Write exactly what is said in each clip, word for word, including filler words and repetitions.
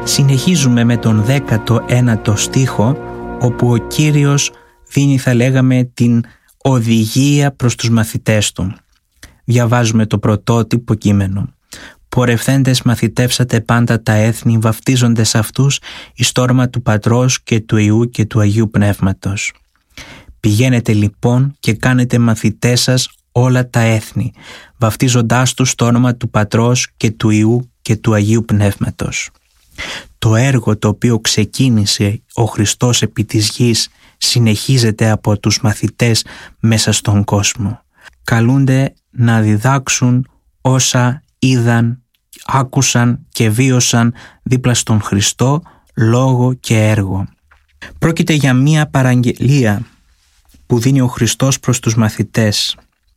Συνεχίζουμε με τον δέκατο ένατο στίχο, όπου ο Κύριος δίνει, θα λέγαμε, την οδηγία προς τους μαθητές του. Διαβάζουμε το πρωτότυπο κείμενο. «Πορευθέντες μαθητεύσατε πάντα τα έθνη, βαφτίζοντες αυτούς εις το όνομα του Πατρός και του Υιού και του Αγίου Πνεύματος. Πηγαίνετε λοιπόν και κάνετε μαθητές σας όλα τα έθνη, βαφτίζοντάς τους στο όνομα του Πατρός και του Υιού και του Αγίου Πνεύματος». Το έργο το οποίο ξεκίνησε ο Χριστός επί της γης συνεχίζεται από τους μαθητές μέσα στον κόσμο. Καλούνται να διδάξουν όσα είδαν, άκουσαν και βίωσαν δίπλα στον Χριστό, λόγο και έργο. Πρόκειται για μία παραγγελία που δίνει ο Χριστός προς τους μαθητές.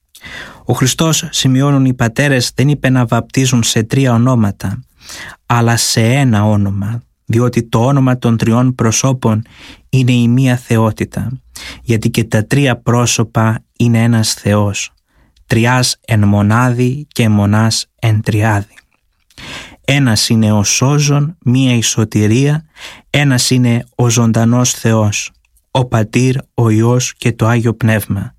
Ο Χριστός, σημειώνουν οι πατέρες, δεν είπε να βαπτίζουν σε τρία ονόματα, αλλά σε ένα όνομα, διότι το όνομα των τριών προσώπων είναι η μία θεότητα, γιατί και τα τρία πρόσωπα είναι ένας Θεός, τριάς εν μονάδι και μονάς εν τριάδι. Ένας είναι ο σώζον, μία η σωτηρία, ένας είναι ο ζωντανός Θεός, ο Πατήρ, ο Υιός και το Άγιο Πνεύμα.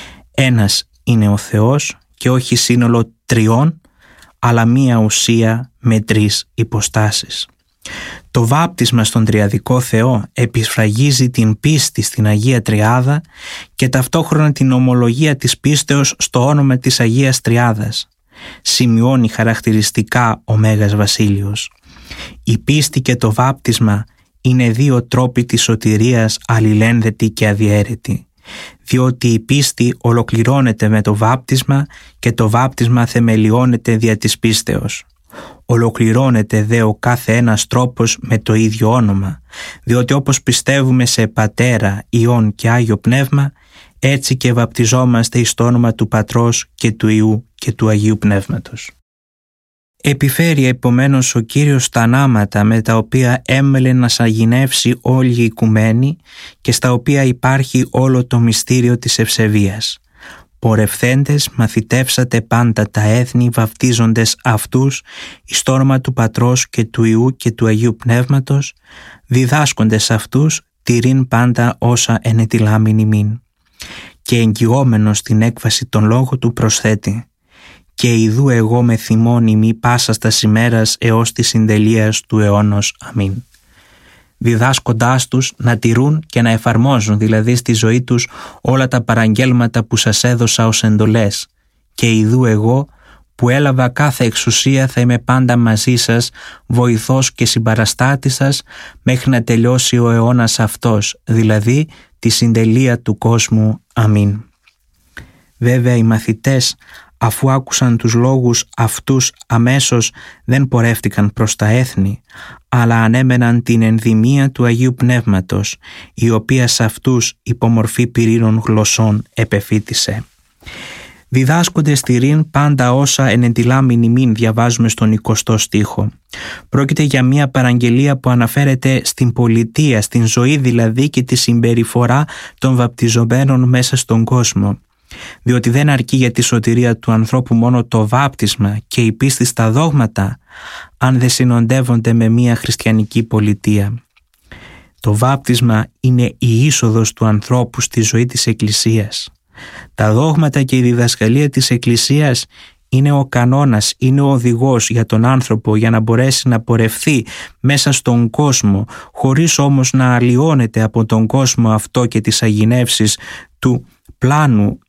Ένας είναι ο Θεός και όχι σύνολο τριών, αλλά μία ουσία με τρεις υποστάσεις. Το βάπτισμα στον Τριαδικό Θεό επισφραγίζει την πίστη στην Αγία Τριάδα και ταυτόχρονα την ομολογία της πίστεως στο όνομα της Αγίας Τριάδας. Σημειώνει χαρακτηριστικά ο Μέγας Βασίλειος. Η πίστη και το βάπτισμα είναι δύο τρόποι της σωτηρίας αλληλένδετοι και αδιαίρετοι, διότι η πίστη ολοκληρώνεται με το βάπτισμα και το βάπτισμα θεμελιώνεται δια της πίστεως. Ολοκληρώνεται δε ο κάθε ένας τρόπος με το ίδιο όνομα, διότι όπως πιστεύουμε σε Πατέρα, Υιόν και Άγιο Πνεύμα, έτσι και βαπτιζόμαστε εις το όνομα του Πατρός και του Υιού και του Αγίου Πνεύματος. Επιφέρει επομένως ο Κύριος τα νάματα με τα οποία έμελε να σαγηνεύσει όλη η οικουμένη και στα οποία υπάρχει όλο το μυστήριο της ευσεβίας. Πορευθέντες μαθητεύσατε πάντα τα έθνη, βαφτίζοντες αυτούς εις το όνομα του Πατρός και του Υιού και του Αγίου Πνεύματος, διδάσκοντες αυτούς τηρήν πάντα όσα ενετιλάμην ημίν. Και εγγυόμενος την έκβαση των λόγων του προσθέτει: «Και ιδού εγώ με θυμών ημί πάσας τας ημέρας έως της συντελείας του αιώνος. Αμήν». Διδάσκοντάς τους να τηρούν και να εφαρμόζουν δηλαδή στη ζωή τους όλα τα παραγγέλματα που σας έδωσα ως εντολές. «Και ιδού εγώ που έλαβα κάθε εξουσία θα είμαι πάντα μαζί σας, βοηθός και συμπαραστάτης σας, μέχρι να τελειώσει ο αιώνας αυτός, δηλαδή τη συντελεία του κόσμου. Αμήν». Βέβαια οι μαθητές, αφού άκουσαν τους λόγους αυτούς, αμέσως δεν πορεύτηκαν προς τα έθνη, αλλά ανέμεναν την ενδυμία του Αγίου Πνεύματος, η οποία σε αυτούς υπομορφή πυρήνων γλωσσών επεφύτησε. Διδάσκοντες τηρήν πάντα όσα ενεντιλάμην ημίν, διαβάζουμε στον εικοστό στίχο. Πρόκειται για μια παραγγελία που αναφέρεται στην πολιτεία, στην ζωή δηλαδή και τη συμπεριφορά των βαπτιζομένων μέσα στον κόσμο. Διότι δεν αρκεί για τη σωτηρία του ανθρώπου μόνο το βάπτισμα και η πίστη στα δόγματα, αν δεν συνοδεύονται με μια χριστιανική πολιτεία. Το βάπτισμα είναι η είσοδος του ανθρώπου στη ζωή της Εκκλησίας. Τα δόγματα και η διδασκαλία της Εκκλησίας είναι ο κανόνας, είναι ο οδηγός για τον άνθρωπο για να μπορέσει να πορευθεί μέσα στον κόσμο, χωρίς όμως να αλλοιώνεται από τον κόσμο αυτό και τις αγινεύσεις του πλάνου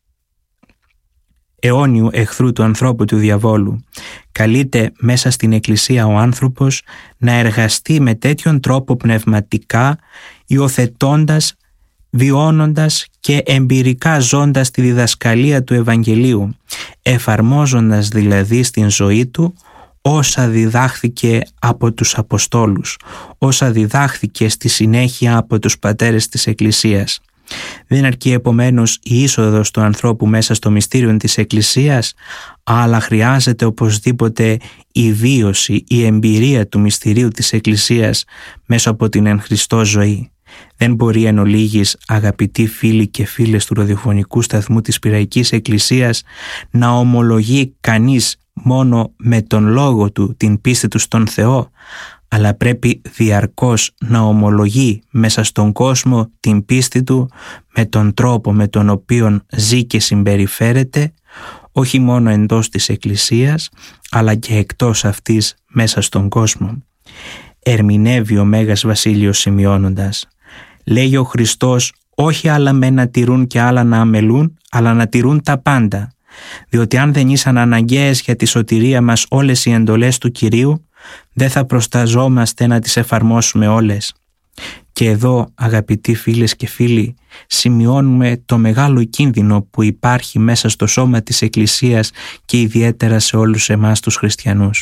αιώνιου εχθρού του ανθρώπου, του διαβόλου. Καλείται μέσα στην Εκκλησία ο άνθρωπος να εργαστεί με τέτοιον τρόπο πνευματικά, υιοθετώντας, βιώνοντας και εμπειρικά ζώντας τη διδασκαλία του Ευαγγελίου, εφαρμόζοντας δηλαδή στην ζωή του όσα διδάχθηκε από τους Αποστόλους, όσα διδάχθηκε στη συνέχεια από τους πατέρες της Εκκλησίας. Δεν αρκεί επομένως η είσοδος του ανθρώπου μέσα στο μυστήριο της Εκκλησίας, αλλά χρειάζεται οπωσδήποτε η βίωση, η εμπειρία του μυστηρίου της Εκκλησίας μέσα από την εν Χριστώ ζωή. Δεν μπορεί εν ολίγης, αγαπητοί φίλοι και φίλες του ραδιοφωνικού σταθμού της Πειραϊκής Εκκλησίας, να ομολογεί κανείς μόνο με τον λόγο του την πίστη του στον Θεό, αλλά πρέπει διαρκώς να ομολογεί μέσα στον κόσμο την πίστη του με τον τρόπο με τον οποίο ζει και συμπεριφέρεται, όχι μόνο εντός της Εκκλησίας, αλλά και εκτός αυτής μέσα στον κόσμο. Ερμηνεύει ο Μέγας Βασίλειος σημειώνοντας: λέγει ο Χριστός, όχι άλλα με να τηρούν και άλλα να αμελούν, αλλά να τηρούν τα πάντα, διότι αν δεν ήσαν αναγκαίες για τη σωτηρία μας όλες οι εντολές του Κυρίου, δεν θα προσταζόμαστε να τις εφαρμόσουμε όλες. Και εδώ, αγαπητοί φίλες και φίλοι, σημειώνουμε το μεγάλο κίνδυνο που υπάρχει μέσα στο σώμα της Εκκλησίας και ιδιαίτερα σε όλους εμάς τους χριστιανούς.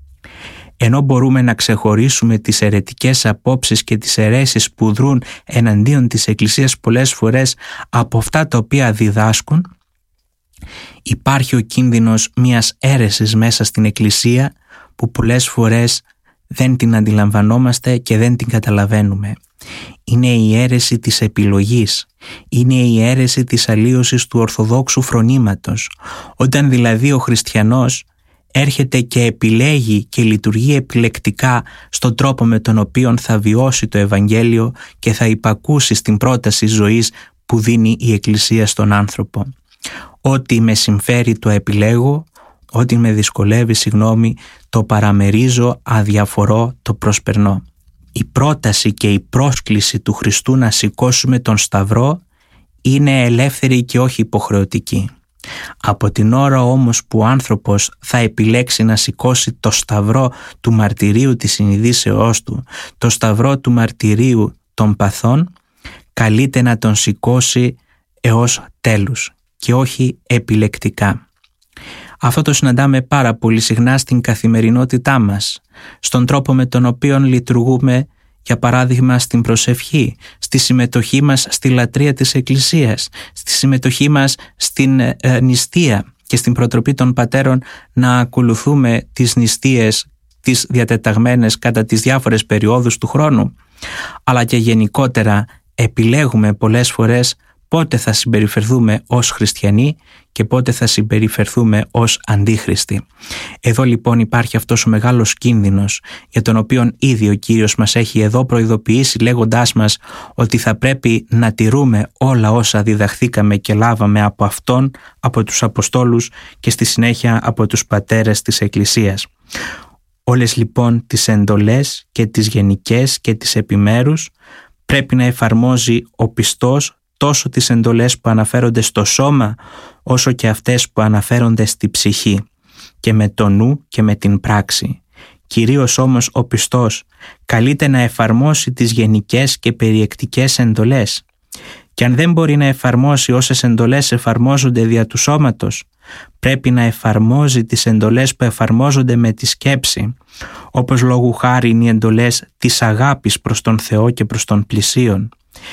Ενώ μπορούμε να ξεχωρίσουμε τις αιρετικές απόψεις και τις αιρέσεις που δρούν εναντίον της Εκκλησίας πολλές φορές από αυτά τα οποία διδάσκουν, υπάρχει ο κίνδυνος μιας αίρεσης μέσα στην Εκκλησία που πολλές φορές δεν την αντιλαμβανόμαστε και δεν την καταλαβαίνουμε. Είναι η αίρεση της επιλογής, είναι η αίρεση της αλλίωσης του ορθοδόξου φρονήματος, όταν δηλαδή ο χριστιανός έρχεται και επιλέγει και λειτουργεί επιλεκτικά στον τρόπο με τον οποίο θα βιώσει το Ευαγγέλιο και θα υπακούσει στην πρόταση ζωής που δίνει η Εκκλησία στον άνθρωπο. Ό,τι με συμφέρει το επιλέγω, ό,τι με δυσκολεύει, συγγνώμη, το παραμερίζω, αδιαφορώ, το προσπερνώ. Η πρόταση και η πρόσκληση του Χριστού να σηκώσουμε τον Σταυρό είναι ελεύθερη και όχι υποχρεωτική. Από την ώρα όμως που ο άνθρωπος θα επιλέξει να σηκώσει το Σταυρό του μαρτυρίου της συνειδήσεώς του, το Σταυρό του μαρτυρίου των παθών, καλείται να τον σηκώσει έως τέλους και όχι επιλεκτικά. Αυτό το συναντάμε πάρα πολύ συχνά στην καθημερινότητά μας, στον τρόπο με τον οποίο λειτουργούμε, για παράδειγμα στην προσευχή, στη συμμετοχή μας στη λατρεία της Εκκλησίας, στη συμμετοχή μας στην ε, νηστεία και στην προτροπή των πατέρων να ακολουθούμε τις νηστείες, τις διατεταγμένες κατά τις διάφορες περιόδους του χρόνου, αλλά και γενικότερα επιλέγουμε πολλές φορές πότε θα συμπεριφερθούμε ως χριστιανοί και πότε θα συμπεριφερθούμε ως αντίχριστοι. Εδώ λοιπόν υπάρχει αυτός ο μεγάλος κίνδυνος, για τον οποίο ήδη ο Κύριος μας έχει εδώ προειδοποιήσει λέγοντάς μας ότι θα πρέπει να τηρούμε όλα όσα διδαχθήκαμε και λάβαμε από Αυτόν, από τους Αποστόλους και στη συνέχεια από τους πατέρες της Εκκλησίας. Όλες λοιπόν τις εντολές και τις γενικές και τις επιμέρους πρέπει να εφαρμόζει ο πιστός, τόσο τις εντολές που αναφέρονται στο σώμα, όσο και αυτές που αναφέρονται στη ψυχή, και με το νου και με την πράξη. Κυρίως όμως ο πιστός καλείται να εφαρμόσει τις γενικές και περιεκτικές εντολές. Και αν δεν μπορεί να εφαρμόσει όσες εντολές εφαρμόζονται δια του σώματος, πρέπει να εφαρμόζει τις εντολές που εφαρμόζονται με τη σκέψη, όπως λόγου χάρη είναι οι εντολές της αγάπης προς τον Θεό και προς τον πλησίον,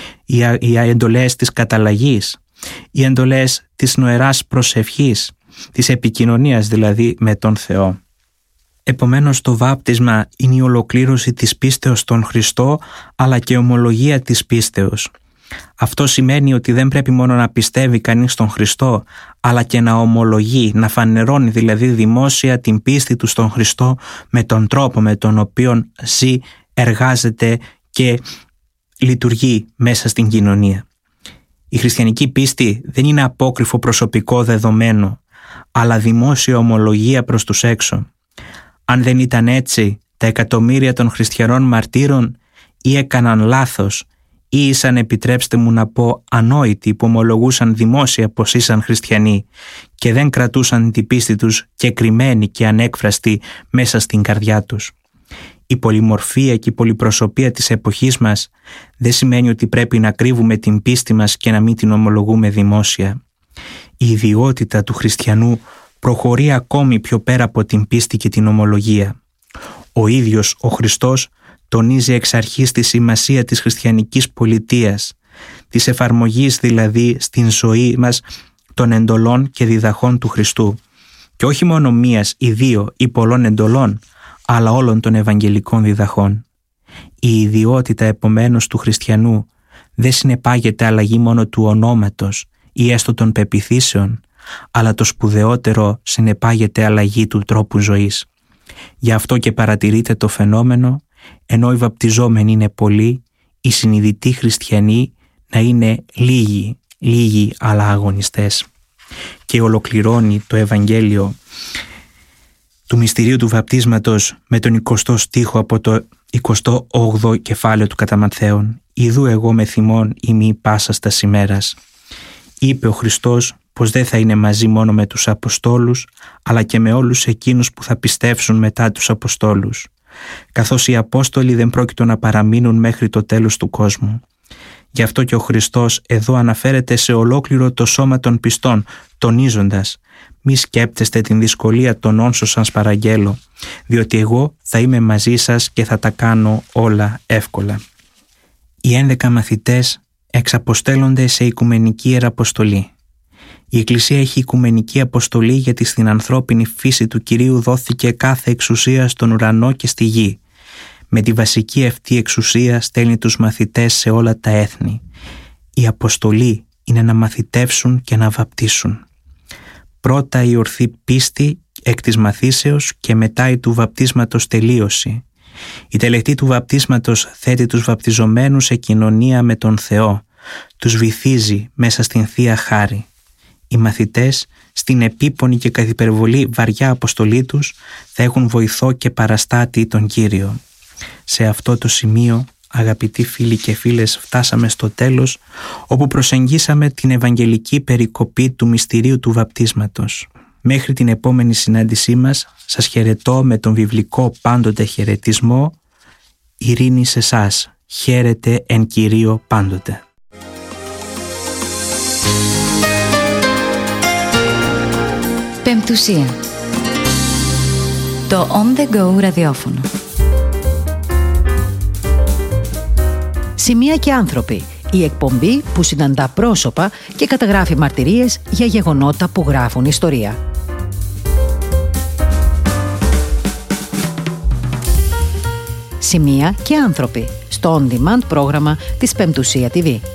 οι εντολές της καταλλαγής, οι εντολές της νοεράς προσευχής, της επικοινωνίας δηλαδή με τον Θεό. Επομένως το βάπτισμα είναι η ολοκλήρωση της πίστεως στον Χριστό, αλλά και ομολογία της πίστεως. Αυτό σημαίνει ότι δεν πρέπει μόνο να πιστεύει κανείς στον Χριστό, αλλά και να ομολογεί, να φανερώνει δηλαδή δημόσια την πίστη του στον Χριστό με τον τρόπο με τον οποίο ζει, εργάζεται και λειτουργεί μέσα στην κοινωνία. Η χριστιανική πίστη δεν είναι απόκρυφο προσωπικό δεδομένο, αλλά δημόσια ομολογία προς τους έξω. Αν δεν ήταν έτσι, τα εκατομμύρια των χριστιανών μαρτύρων ή έκαναν λάθος ή ήσαν, επιτρέψτε μου να πω, ανόητοι που ομολογούσαν δημόσια πως ήσαν χριστιανοί και δεν κρατούσαν την πίστη τους κεκρυμένη και ανέκφραστη μέσα στην καρδιά τους. Η πολυμορφία και η πολυπροσωπία της εποχής μας δεν σημαίνει ότι πρέπει να κρύβουμε την πίστη μας και να μην την ομολογούμε δημόσια. Η ιδιότητα του χριστιανού προχωρεί ακόμη πιο πέρα από την πίστη και την ομολογία. Ο ίδιος ο Χριστός τονίζει εξ αρχής τη σημασία της χριστιανικής πολιτείας, της εφαρμογής δηλαδή στην ζωή μας των εντολών και διδαχών του Χριστού, και όχι μόνο μίας ή δύο ή πολλών εντολών, αλλά όλων των ευαγγελικών διδαχών. Η ιδιότητα επομένως του χριστιανού δεν συνεπάγεται αλλαγή μόνο του ονόματος ή έστω των πεποιθήσεων, αλλά το σπουδαιότερο συνεπάγεται αλλαγή του τρόπου ζωής. Γι' αυτό και παρατηρείται το φαινόμενο, ενώ οι βαπτιζόμενοι είναι πολλοί, οι συνειδητοί χριστιανοί να είναι λίγοι, λίγοι αλλά αγωνιστές. Και ολοκληρώνει το Ευαγγέλιο του μυστηρίου του βαπτίσματος με τον εικοστό στίχο από το εικοστό όγδοο κεφάλαιο του κατά Ματθαίον. «Ιδού εγώ με θυμών ημί πάσας τας ημέρας». Είπε ο Χριστός πως δεν θα είναι μαζί μόνο με τους Αποστόλους, αλλά και με όλους εκείνους που θα πιστεύσουν μετά τους Αποστόλους, καθώς οι Απόστολοι δεν πρόκειτο να παραμείνουν μέχρι το τέλος του κόσμου. Γι' αυτό και ο Χριστός εδώ αναφέρεται σε ολόκληρο το σώμα των πιστών, τονίζοντας «Μη σκέπτεστε την δυσκολία των όνσων σας παραγγέλω, διότι εγώ θα είμαι μαζί σας και θα τα κάνω όλα εύκολα». Οι ένδεκα μαθητές εξαποστέλλονται σε οικουμενική ιεραποστολή. Η Εκκλησία έχει οικουμενική αποστολή γιατί στην ανθρώπινη φύση του Κυρίου δόθηκε κάθε εξουσία στον ουρανό και στη γη. Με τη βασική αυτή εξουσία στέλνει τους μαθητές σε όλα τα έθνη. Η αποστολή είναι να μαθητεύσουν και να βαπτίσουν. Πρώτα η ορθή πίστη εκ της μαθήσεως και μετά η του βαπτίσματος τελείωση. Η τελετή του βαπτίσματος θέτει τους βαπτιζομένους σε κοινωνία με τον Θεό, τους βυθίζει μέσα στην Θεία Χάρη. Οι μαθητές στην επίπονη και καθ' υπερβολή βαριά αποστολή τους θα έχουν βοηθό και παραστάτη τον Κύριο. Σε αυτό το σημείο, αγαπητοί φίλοι και φίλες, φτάσαμε στο τέλος, όπου προσεγγίσαμε την Ευαγγελική περικοπή του μυστηρίου του βαπτίσματος. Μέχρι την επόμενη συνάντησή μας, σας χαιρετώ με τον βιβλικό πάντοτε χαιρετισμό «Ειρήνη σε εσάς, χαίρετε εν Κυρίω πάντοτε». Πεμπτουσία. Το On The Go ραδιόφωνο. Σημεία και άνθρωποι. Η εκπομπή που συναντά πρόσωπα και καταγράφει μαρτυρίες για γεγονότα που γράφουν ιστορία. Σημεία και άνθρωποι. Στο On Demand πρόγραμμα της Πεμπτουσία τι βι.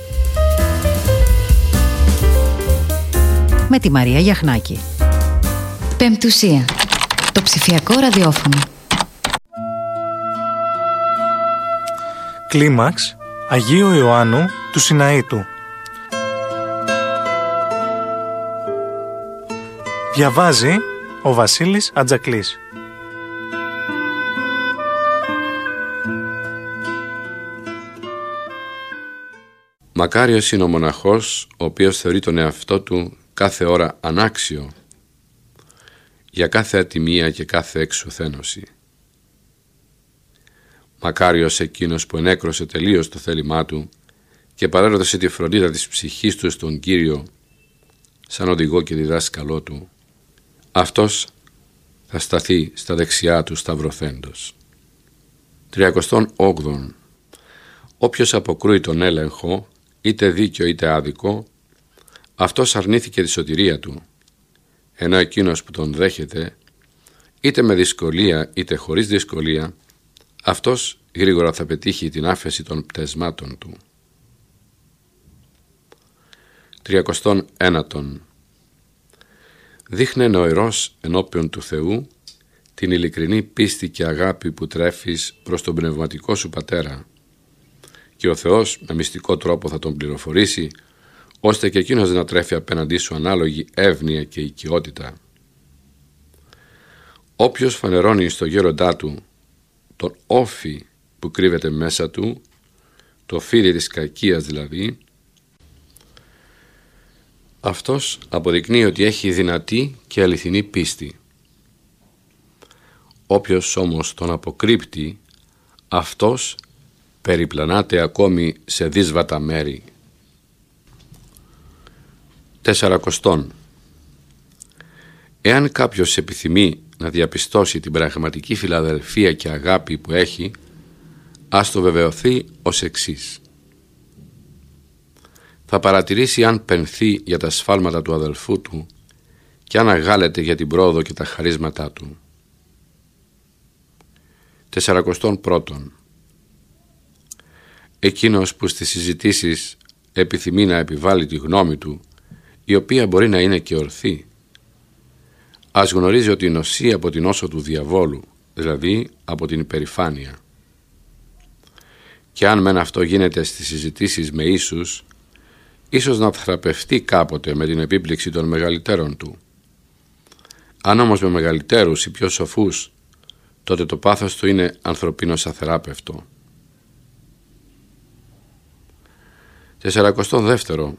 Με τη Μαρία Γιαχνάκη. Πεμπτουσία. Το ψηφιακό ραδιόφωνο. Κλίμαξ Αγίου Ιωάννου του Σιναήτου. Διαβάζει ο Βασίλης Ατζακλής. Μακάριος είναι ο μοναχός ο οποίος θεωρεί τον εαυτό του κάθε ώρα ανάξιο για κάθε ατιμία και κάθε εξουθένωση. Μακάριος εκείνος που ενέκρωσε τελείως το θέλημά του και παρέδωσε τη φροντίδα της ψυχής του στον Κύριο σαν οδηγό και διδάσκαλό του. Αυτός θα σταθεί στα δεξιά του σταυρωθέντος. Τριακοστόν όγδον. Όποιος αποκρούει τον έλεγχο, είτε δίκαιο είτε άδικο, αυτός αρνήθηκε τη σωτηρία του, ενώ εκείνος που τον δέχεται, είτε με δυσκολία είτε χωρίς δυσκολία, αυτός γρήγορα θα πετύχει την άφεση των πτεσμάτων του. Τριακοστόν ένατον. Δείχνε νοερός ενώπιον του Θεού την ειλικρινή πίστη και αγάπη που τρέφεις προς τον πνευματικό σου πατέρα, και ο Θεός με μυστικό τρόπο θα τον πληροφορήσει, ώστε και εκείνος να τρέφει απέναντί σου ανάλογη εύνοια και οικειότητα. Όποιος φανερώνει στο γέροντά του τον όφη που κρύβεται μέσα του, το φίδι της κακίας δηλαδή, αυτός αποδεικνύει ότι έχει δυνατή και αληθινή πίστη. Όποιος όμως τον αποκρύπτει, αυτός περιπλανάται ακόμη σε δύσβατα μέρη. Τεσσαρακοστόν. Εάν κάποιος επιθυμεί να διαπιστώσει την πραγματική φιλαδελφία και αγάπη που έχει, ας το βεβαιωθεί ως εξής. Θα παρατηρήσει αν πενθεί για τα σφάλματα του αδελφού του και αν αγάλεται για την πρόοδο και τα χαρίσματά του. Τεσσαρακοστόν πρώτον. Εκείνος που στις συζητήσεις επιθυμεί να επιβάλλει τη γνώμη του η οποία μπορεί να είναι και ορθή. Ας γνωρίζει ότι νοσεί από την όσο του διαβόλου, δηλαδή από την υπερηφάνεια. Και αν μεν αυτό γίνεται στις συζητήσεις με ίσους, ίσως να θεραπευτεί κάποτε με την επίπληξη των μεγαλύτερων του. Αν όμως με μεγαλύτερους ή πιο σοφούς, τότε το πάθος του είναι ανθρωπίνως αθεράπευτο. Τεσσαρακοστό δεύτερο.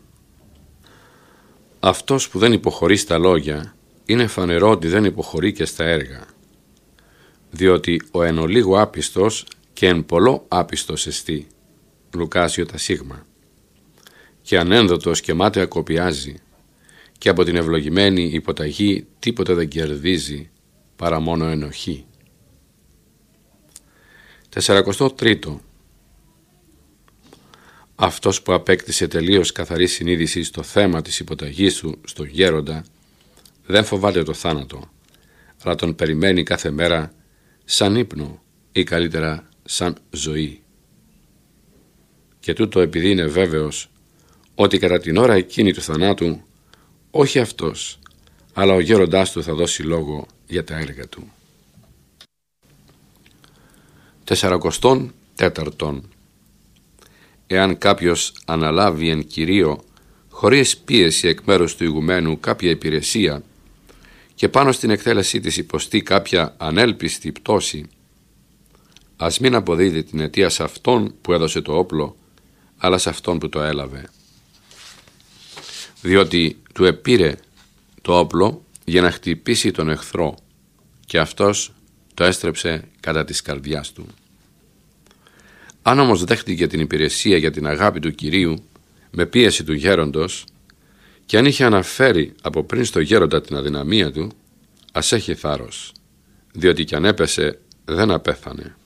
Αυτός που δεν υποχωρεί στα λόγια, είναι φανερό ότι δεν υποχωρεί και στα έργα. Διότι ο εν ολίγου άπιστος και εν πολλό άπιστος εστί. Λουκάς Ιώτα Σίγμα. Και ανένδοτος και μάταια κοπιάζει, και από την ευλογημένη υποταγή τίποτε δεν κερδίζει, παρά μόνο ενοχή. Τεσσαρακοστό τρίτο. Αυτός που απέκτησε τελείως καθαρή συνείδηση στο θέμα της υποταγής του στο γέροντα, δεν φοβάται το θάνατο, αλλά τον περιμένει κάθε μέρα σαν ύπνο ή καλύτερα σαν ζωή. Και τούτο επειδή είναι βέβαιος ότι κατά την ώρα εκείνη του θανάτου όχι αυτός, αλλά ο γέροντάς του θα δώσει λόγο για τα έργα του. Τεσσαρακοστόν τέταρτον. Εάν κάποιος αναλάβει εν Κυρίω χωρίς πίεση εκ μέρους του ηγουμένου κάποια υπηρεσία και πάνω στην εκτέλεσή της υποστεί κάποια ανέλπιστη πτώση, ας μην αποδίδει την αιτία σε αυτόν που έδωσε το όπλο, αλλά σε αυτόν που το έλαβε. Διότι του επήρε το όπλο για να χτυπήσει τον εχθρό και αυτός το έστρεψε κατά της καρδιάς του. Αν όμως δέχτηκε την υπηρεσία για την αγάπη του Κυρίου με πίεση του γέροντος και αν είχε αναφέρει από πριν στο γέροντα την αδυναμία του, ας έχει θάρρος, διότι κι αν έπεσε δεν απέθανε.